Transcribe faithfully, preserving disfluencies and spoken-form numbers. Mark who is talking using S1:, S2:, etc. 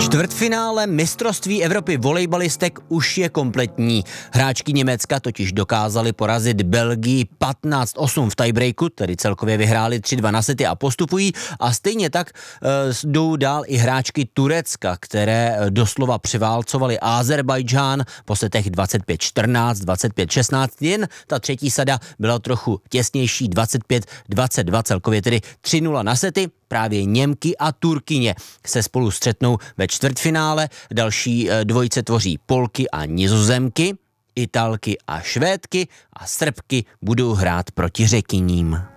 S1: Čtvrtfinále mistrovství Evropy volejbalistek už je kompletní. Hráčky Německa totiž dokázaly porazit Belgii patnáct osm v tiebreaku, tedy celkově vyhráli tři dva na sety a postupují. A stejně tak e, jdou dál i hráčky Turecka, které doslova převálcovaly Azerbajdžán po setech dvacet pět čtrnáct, dvacet pět šestnáct. Jen ta třetí sada byla trochu těsnější, dvacet pět dvacet dva, celkově tedy tři nula na sety. Právě Němky a Turkyně se spolu střetnou ve čtvrtfinále. Další dvojice tvoří Polky a Nizozemky, Italky a Švédky a Srbky budou hrát proti Řekyním.